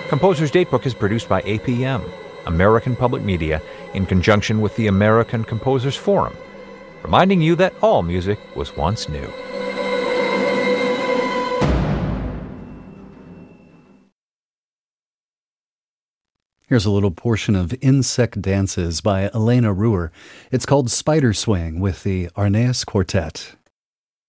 Composer's Datebook is produced by APM, American Public Media, in conjunction with the American Composers Forum, reminding you that all music was once new. Here's a little portion of Insect Dances by Elena Ruhr. It's called Spider Swing with the Arneas Quartet.